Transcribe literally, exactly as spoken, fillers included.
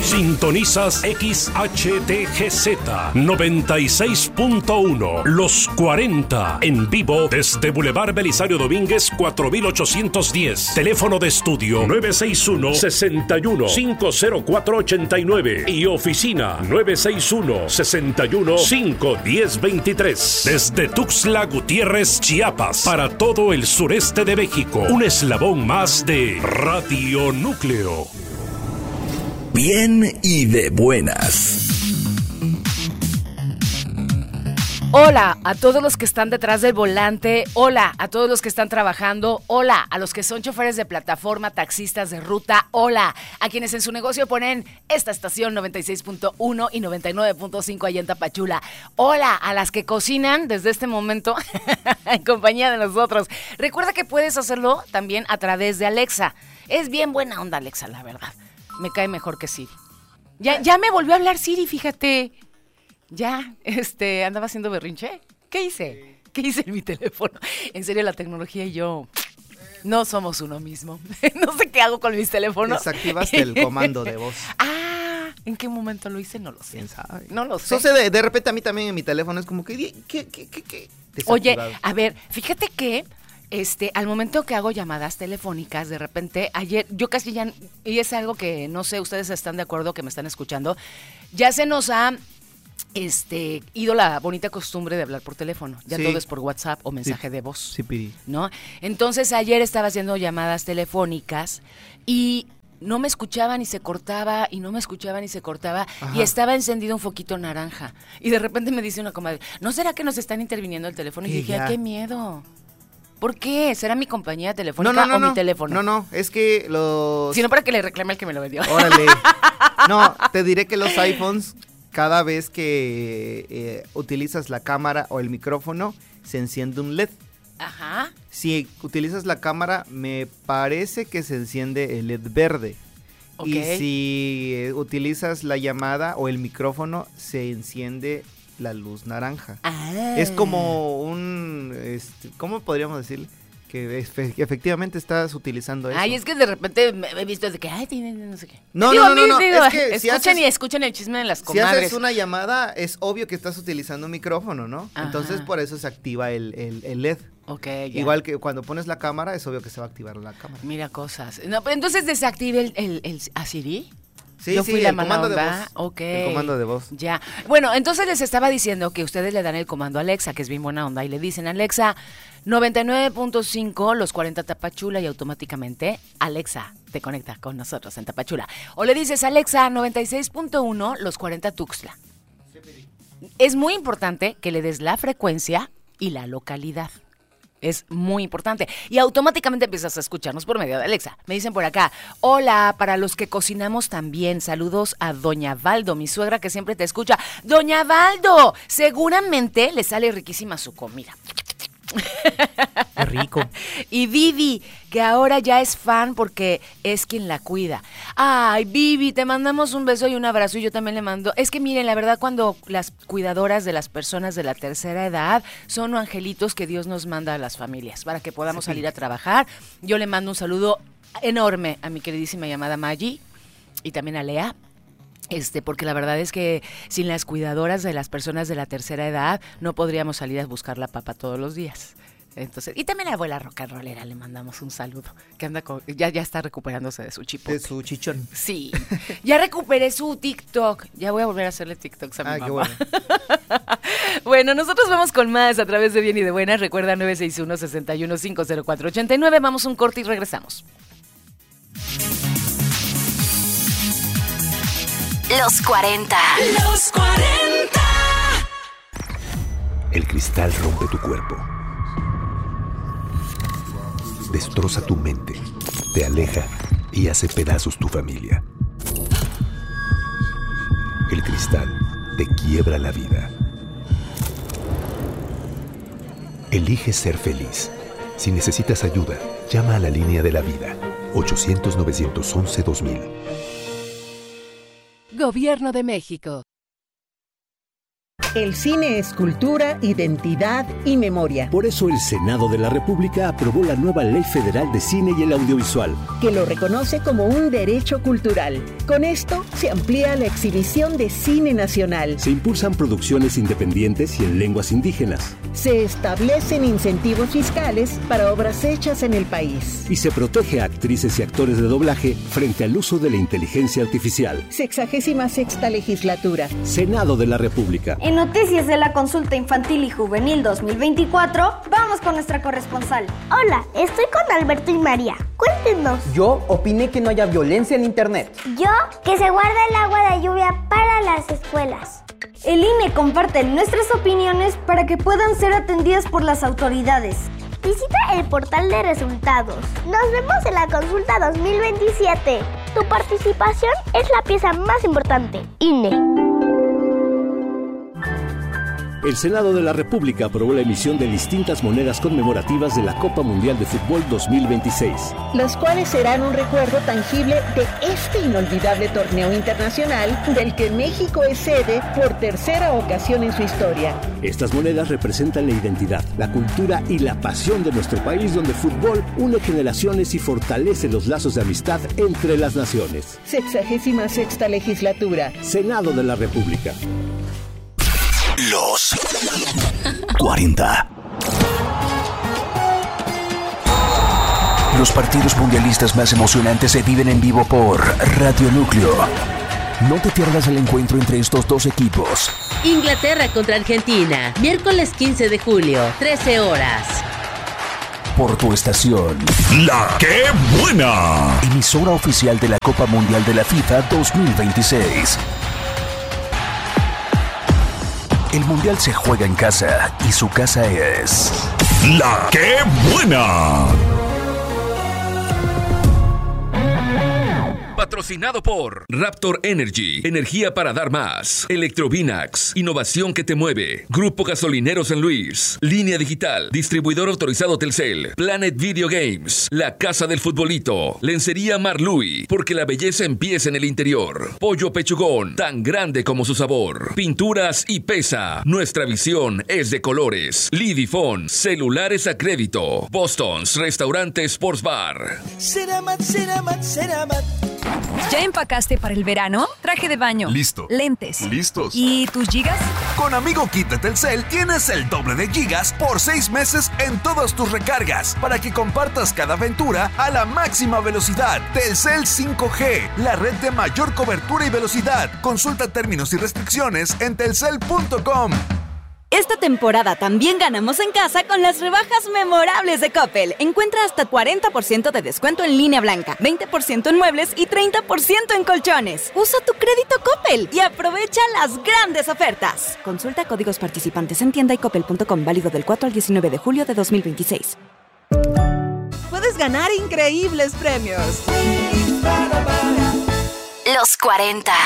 Sintonizas X H T G Z noventa y seis punto uno, Los cuarenta, en vivo desde Boulevard Belisario Domínguez cuatro mil ochocientos diez. Teléfono de estudio nueve seis uno, seis uno, cinco cero cuatro ocho nueve y oficina nueve seis uno, seis uno, cinco uno cero dos tres. Desde Tuxtla Gutiérrez, Chiapas, para todo el sureste de México, un eslabón más de Radio Núcleo. Bien y de buenas. Hola a todos los que están detrás del volante, hola a todos los que están trabajando, hola a los que son choferes de plataforma, taxistas de ruta, hola a quienes en su negocio ponen esta estación noventa y seis punto uno y noventa y nueve punto cinco allá en Tapachula, hola a las que cocinan desde este momento en compañía de nosotros. Recuerda que puedes hacerlo también a través de Alexa. Es bien buena onda Alexa, la verdad. Me cae mejor que Siri. Ya, ya me volvió a hablar Siri, fíjate. Ya, este, andaba haciendo berrinche. ¿Qué hice? ¿Qué hice en mi teléfono? En serio, la tecnología y yo no somos uno mismo. No sé qué hago con mis teléfonos. Desactivaste el comando de voz. Ah, ¿en qué momento lo hice? No lo sé. ¿Quién sabe? No lo sé. Sucede, de repente a mí también en mi teléfono es como que, ¿qué, qué, qué, qué? Oye, a ver, fíjate que Este, al momento que hago llamadas telefónicas, de repente, ayer, yo casi ya, y es algo que no sé, ustedes están de acuerdo que me están escuchando, ya se nos ha este, ido la bonita costumbre de hablar por teléfono. Ya sí. Todo es por WhatsApp o mensaje sí. de voz. Sí, Piri. ¿No? Entonces, ayer estaba haciendo llamadas telefónicas y no me escuchaban y se cortaba, y no me escuchaban y se cortaba, ajá, y estaba encendido un foquito naranja. Y de repente me dice una comadre, ¿no será que nos están interviniendo el teléfono? Y, y dije, ya. ¡Qué miedo! ¿Por qué? ¿Será mi compañía telefónica no, no, no, o no. mi teléfono? No, no, es que los... Sino para que le reclame al que me lo vendió. Órale. No, te diré que los iPhones, cada vez que eh, utilizas la cámara o el micrófono, se enciende un L E D. Ajá. Si utilizas la cámara, me parece que se enciende el L E D verde. Okay. Y si eh, utilizas la llamada o el micrófono, se enciende la luz naranja. Ah. Es como un, este, ¿cómo podríamos decir? Que, efe, que efectivamente estás utilizando eso. Ay, es que de repente me he visto de que, ay, tiene no sé qué. No, digo, no, no, no, digo, es que escuchen si haces, y escuchen el chisme de las comadres. Si haces una llamada, es obvio que estás utilizando un micrófono, ¿no? Ajá. Entonces, por eso se activa el, el, el L E D. Ok, ya. Igual que cuando pones la cámara, es obvio que se va a activar la cámara. Mira cosas. No, entonces desactive el, el, el ¿a Siri? Sí, Yo sí, fui el la comando onda. de voz. Okay. El comando de voz. Ya. Bueno, entonces les estaba diciendo que ustedes le dan el comando a Alexa, que es bien buena onda, y le dicen, Alexa, noventa y nueve punto cinco, los cuarenta Tapachula, y automáticamente Alexa te conecta con nosotros en Tapachula. O le dices, Alexa, noventa y seis punto uno, los cuarenta Tuxtla. Es muy importante que le des la frecuencia y la localidad. Es muy importante. Y automáticamente empiezas a escucharnos por medio de Alexa. Me dicen por acá, hola, para los que cocinamos también, saludos a Doña Valdo, mi suegra que siempre te escucha. Doña Valdo, seguramente le sale riquísima su comida. Qué rico. Y Vivi, que ahora ya es fan porque es quien la cuida. Ay, Vivi, te mandamos un beso y un abrazo, y yo también le mando. Es que miren, la verdad, cuando las cuidadoras de las personas de la tercera edad son angelitos que Dios nos manda a las familias para que podamos sí. salir a trabajar. Yo le mando un saludo enorme a mi queridísima llamada Maggie y también a Lea. Este, porque la verdad es que sin las cuidadoras de las personas de la tercera edad no podríamos salir a buscar la papa todos los días. Entonces, y también a la abuela rock and rollera le mandamos un saludo, que anda con, ya, ya está recuperándose de su chipote. De su chichón. Sí, ya recuperé su TikTok, ya voy a volver a hacerle TikToks a mi ah, mamá. Qué bueno. Bueno, nosotros vamos con más a través de Bien y de Buenas. Recuerda nueve seis uno, seis uno cinco cero cuatro ocho nueve, vamos un corte y regresamos. Los cuarenta. Los cuarenta. El cristal rompe tu cuerpo. Destroza tu mente, te aleja y hace pedazos tu familia. El cristal te quiebra la vida. Elige ser feliz. Si necesitas ayuda, llama a la línea de la vida, ochocientos, novecientos once, dos mil. Gobierno de México. El cine es cultura, identidad y memoria. Por eso el Senado de la República aprobó la nueva Ley Federal de Cine y el Audiovisual, que lo reconoce como un derecho cultural. Con esto se amplía la exhibición de cine nacional. Se impulsan producciones independientes y en lenguas indígenas. Se establecen incentivos fiscales para obras hechas en el país. Y se protege a actrices y actores de doblaje frente al uso de la inteligencia artificial. Sexagésima sexta legislatura. Senado de la República. En noticias de la Consulta Infantil y Juvenil dos mil veinticuatro, vamos con nuestra corresponsal. Hola, estoy con Alberto y María. Cuéntenos. Yo opiné que no haya violencia en internet. Yo, que se guarde el agua de lluvia para las escuelas. El I N E comparte nuestras opiniones para que puedan ser atendidas por las autoridades. Visita el portal de resultados. Nos vemos en la consulta dos mil veintisiete. Tu participación es la pieza más importante. I N E. El Senado de la República aprobó la emisión de distintas monedas conmemorativas de la Copa Mundial de Fútbol dos mil veintiséis. Las cuales serán un recuerdo tangible de este inolvidable torneo internacional del que México es sede por tercera ocasión en su historia. Estas monedas representan la identidad, la cultura y la pasión de nuestro país, donde el fútbol une generaciones y fortalece los lazos de amistad entre las naciones. Sexagésima sexta legislatura. Senado de la República. Los cuarenta. Los partidos mundialistas más emocionantes se viven en vivo por Radio Núcleo. No te pierdas el encuentro entre estos dos equipos. Inglaterra contra Argentina, miércoles quince de julio, trece horas. Por tu estación. ¡La Qué Buena! Emisora oficial de la Copa Mundial de la FIFA dos mil veintiséis. El Mundial se juega en casa y su casa es... ¡La Qué Buena! Patrocinado por Raptor Energy, energía para dar más. Electrovinax, innovación que te mueve. Grupo Gasolinero San Luis. Línea Digital, distribuidor autorizado Telcel. Planet Video Games, la casa del futbolito. Lencería Marlui, porque la belleza empieza en el interior. Pollo Pechugón, tan grande como su sabor. Pinturas y Pesa, nuestra visión es de colores. Lidifone, celulares a crédito. Boston's, restaurante Sports Bar. Ceramat, Ceramat, Ceramat. ¿Ya empacaste para el verano? Traje de baño. Listo. Lentes. Listos. ¿Y tus gigas? Con Amigo Kit de Telcel tienes el doble de gigas por seis meses en todas tus recargas para que compartas cada aventura a la máxima velocidad. Telcel cinco G, la red de mayor cobertura y velocidad. Consulta términos y restricciones en telcel punto com. Esta temporada también ganamos en casa con las rebajas memorables de Coppel. Encuentra hasta cuarenta por ciento de descuento en línea blanca, veinte por ciento en muebles y treinta por ciento en colchones. Usa tu crédito Coppel y aprovecha las grandes ofertas. Consulta códigos participantes en tienda y coppel punto com, válido del cuatro al diecinueve de julio de dos mil veintiséis. Puedes ganar increíbles premios. Los cuarenta.